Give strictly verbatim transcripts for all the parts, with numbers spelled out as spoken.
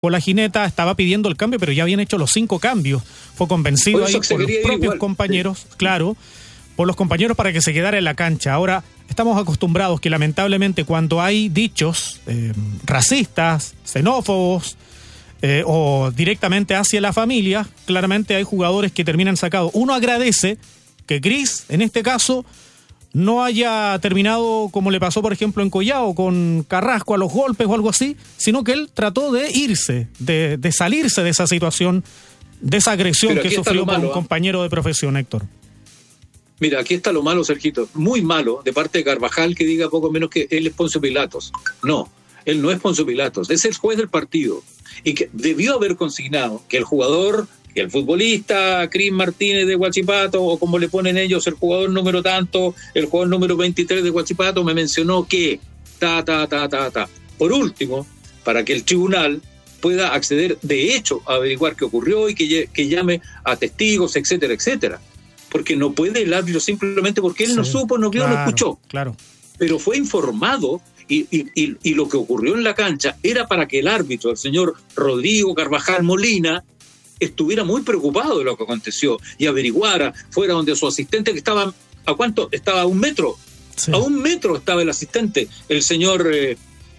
con la jineta, estaba pidiendo el cambio, pero ya habían hecho los cinco cambios. Fue convencido por ahí por los propios igual. compañeros, sí. claro, por los compañeros para que se quedara en la cancha. Ahora, estamos acostumbrados que lamentablemente cuando hay dichos eh, racistas, xenófobos, eh, o directamente hacia la familia, claramente hay jugadores que terminan sacados. Uno agradece que Cris, en este caso, no haya terminado como le pasó, por ejemplo, en Collao, con Carrasco a los golpes o algo así, sino que él trató de irse, de, de salirse de esa situación, de esa agresión que sufrió por un ¿eh? compañero de profesión, Héctor. Mira, aquí está lo malo, Sergito, muy malo, de parte de Carvajal, que diga poco menos que él es Poncio Pilatos. No, él no es Poncio Pilatos, es el juez del partido, y que debió haber consignado que el jugador... que el futbolista Cris Martínez de Huachipato, o como le ponen ellos, el jugador número tanto, el jugador número veintitrés de Huachipato, me mencionó que, ta, ta, ta, ta, ta. Por último, para que el tribunal pueda acceder de hecho a averiguar qué ocurrió y que, que llame a testigos, etcétera, etcétera. Porque no puede el árbitro simplemente porque él sí, no supo, no vio, claro, no escuchó. Claro. Pero fue informado y, y, y, y lo que ocurrió en la cancha era para que el árbitro, el señor Rodrigo Carvajal Molina, estuviera muy preocupado de lo que aconteció y averiguara, fuera donde su asistente, que estaba, ¿a cuánto? Estaba a un metro. Sí. A un metro estaba el asistente, el señor... Eh...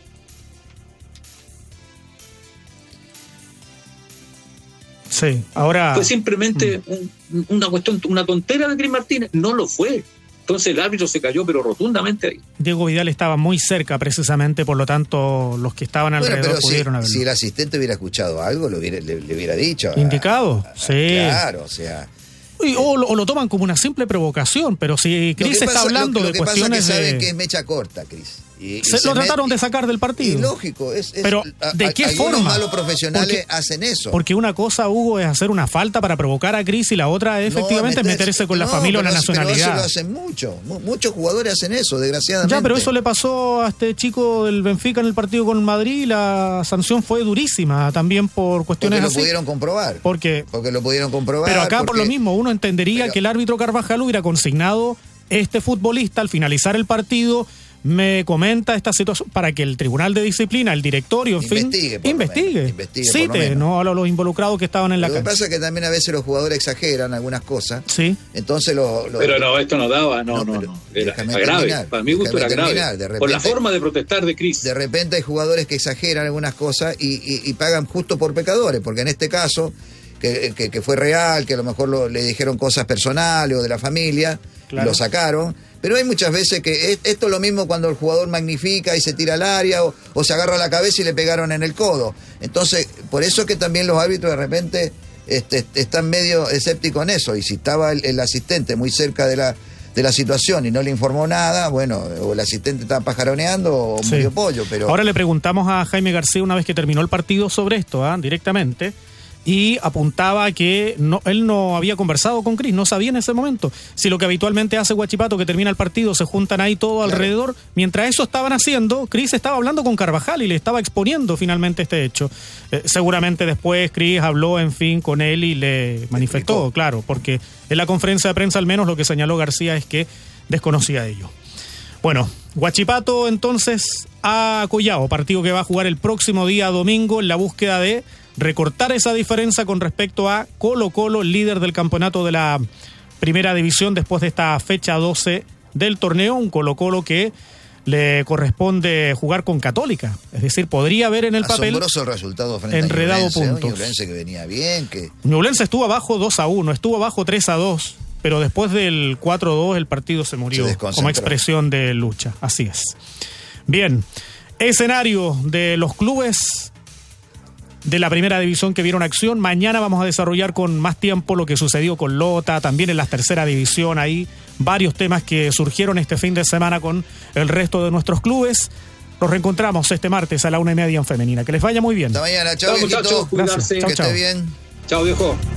Sí, ahora... Fue simplemente mm. un, una cuestión, una tontera de Cris Martínez. No lo fue. Entonces el árbitro se cayó, pero rotundamente ahí. Diego Vidal estaba muy cerca, precisamente, por lo tanto, los que estaban bueno, alrededor pudieron si, haberlo. Si el asistente hubiera escuchado algo, lo hubiera, le, le hubiera dicho. ¿Indicado? A, a, sí. Claro, o sea... Y, o, lo, o lo toman como una simple provocación, pero si Cris está pasa, hablando lo, lo de cuestiones pasa es que de... saben que es mecha corta, Cris. Y, y se, se lo trataron met... de sacar del partido. Y lógico, es, es pero ¿de a, qué algunos forma? malos profesionales porque, hacen eso. Porque una cosa, Hugo, es hacer una falta para provocar a Cris y la otra es efectivamente no, meterse, meterse con no, la familia o la nacionalidad. Pero eso lo hacen mucho. Muchos jugadores hacen eso, desgraciadamente. Ya, pero eso le pasó a este chico del Benfica en el partido con Madrid. La sanción fue durísima también por cuestiones porque así. Porque lo pudieron comprobar. Porque, porque lo pudieron comprobar. Pero acá porque, por lo mismo, uno entendería pero, que el árbitro Carvajal hubiera consignado este futbolista al finalizar el partido. Me comenta esta situación para que el Tribunal de Disciplina, el directorio, en investigue, fin, investigue, investigue cite, no a los involucrados que estaban en la cancha. Lo que pasa cancha. es que también a veces los jugadores exageran algunas cosas. Sí. Entonces lo, lo pero no, esto no daba, no, no, no. no. Era, era grave. Para mi gusto era grave. Repente, por la forma de protestar de Cris. De repente hay jugadores que exageran algunas cosas y, y, y pagan justo por pecadores, porque en este caso, que, que, que fue real, que a lo mejor lo, le dijeron cosas personales o de la familia, claro. Lo sacaron. Pero hay muchas veces que esto es lo mismo cuando el jugador magnifica y se tira al área o, o se agarra la cabeza y le pegaron en el codo. Entonces, por eso es que también los árbitros de repente este, están medio escépticos en eso. Y si estaba el, el asistente muy cerca de la, de la situación y no le informó nada, bueno, o el asistente estaba pajaroneando o sí. Murió pollo. Pero... Ahora le preguntamos a Jaime García una vez que terminó el partido sobre esto, ¿eh? directamente. Y apuntaba que no, él no había conversado con Cris, no sabía en ese momento si lo que habitualmente hace Huachipato, que termina el partido, se juntan ahí todo claro. alrededor. Mientras eso estaban haciendo, Cris estaba hablando con Carvajal y le estaba exponiendo finalmente este hecho. Eh, seguramente después Cris habló, en fin, con él y le manifestó, claro, porque en la conferencia de prensa al menos lo que señaló García es que desconocía ello. Bueno, Huachipato entonces a Collao, partido que va a jugar el próximo día domingo en la búsqueda de recortar esa diferencia con respecto a Colo Colo, líder del campeonato de la primera división después de esta fecha doce del torneo, un Colo Colo que le corresponde jugar con Católica, es decir, podría haber en el papel asombroso el resultado frente enredado a Ñublense, puntos. Ñublense que venía bien, que Ñublense estuvo abajo dos a uno, estuvo abajo tres a dos, pero después del cuatro a dos el partido se murió se como expresión de lucha, así es. Bien, escenario de los clubes de la primera división que vieron acción. Mañana vamos a desarrollar con más tiempo lo que sucedió con Lota, también en la tercera división, ahí varios temas que surgieron este fin de semana con el resto de nuestros clubes. Nos reencontramos este martes a la una y media en Femenina. Que les vaya muy bien. Hasta mañana, chao, muchachos, cuidarse. que Chau, esté chau. bien. Chao, viejo.